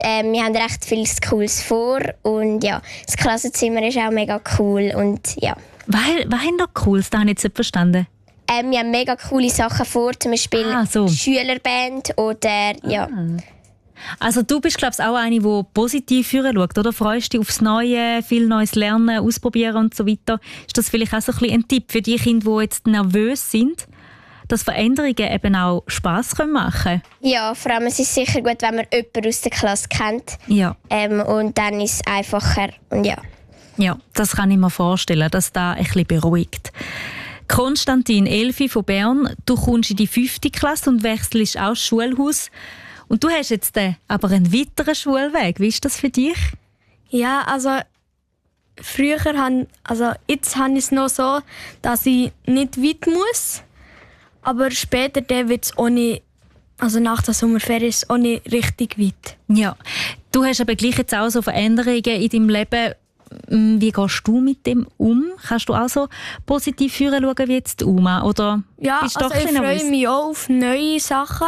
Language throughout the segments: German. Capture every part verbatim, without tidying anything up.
Ähm, wir haben recht viel Cooles vor und ja, das Klassenzimmer ist auch mega cool und ja. Was, was haben da Cooles? Das habe ich jetzt nicht verstanden. Ähm, wir haben mega coole Sachen vor, zum Beispiel ah, so. Schülerband oder ja. Ah. Also du bist, glaube ich, auch eine, die positiv führen schaut, oder? Freust dich aufs Neue, viel Neues lernen, ausprobieren und so weiter. Ist das vielleicht auch so ein, bisschen ein Tipp für die Kinder, die jetzt nervös sind, dass Veränderungen eben auch Spass machen können? Ja, vor allem es ist sicher gut, wenn man jemanden aus der Klasse kennt. Ja. Ähm, und dann ist es einfacher. Und ja. ja, das kann ich mir vorstellen, dass das ein bisschen beruhigt. Konstantin, Elfi von Bern, du kommst in die fünfte Klasse und wechselst auch das Schulhaus. Und du hast jetzt äh, aber einen weiteren Schulweg. Wie ist das für dich? Ja, also früher han, also jetzt habe ich es noch so, dass ich nicht weit muss. Aber später wird es auch nicht, also nach der Sommerferien ist es auch nicht richtig weit. Ja, du hast aber gleich jetzt auch so Veränderungen in deinem Leben. Wie gehst du mit dem um? Kannst du auch so positiv führen schauen wie jetzt Uma? Oder ja, bist du also doch ich freue mich auch auf neue Sachen.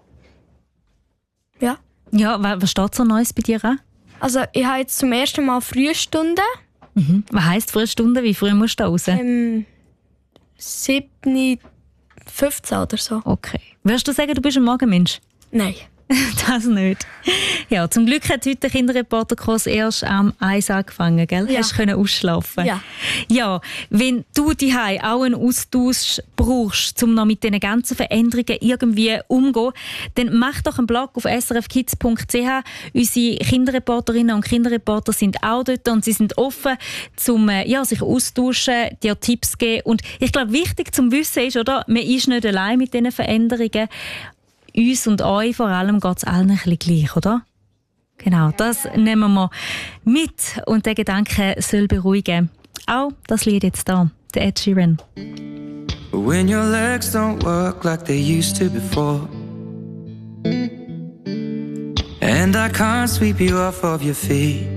Ja. Ja, was steht so Neues bei dir an? Also ich habe jetzt zum ersten Mal Frühstunden. Mhm. Was heisst Frühstunden? Wie früh musst du raus? Ähm, sieben, fünfzehn oder so. Okay. Würdest du sagen, du bist ein Morgenmensch? Nein. Das nicht. Ja, zum Glück hat heute der Kinderreporterkurs erst am eins angefangen, gell? Ja. Hast du können ausschlafen? Ja. Ja, wenn du daheim auch einen Austausch brauchst, um noch mit diesen ganzen Veränderungen irgendwie umzugehen, dann mach doch einen Blog auf s r f kids punkt c h. Unsere Kinderreporterinnen und Kinderreporter sind auch dort und sie sind offen, um ja, sich austauschen, dir Tipps geben. Und ich glaube, wichtig zum Wissen ist, oder, man ist nicht allein mit diesen Veränderungen. Uns und euch vor allem geht es allen ein bisschen gleich, oder? Genau, das nehmen wir mit und der Gedanke soll beruhigen. Auch das Lied jetzt da, der Ed Sheeran. When your legs don't work like they used to before, and I can't sweep you off of your feet,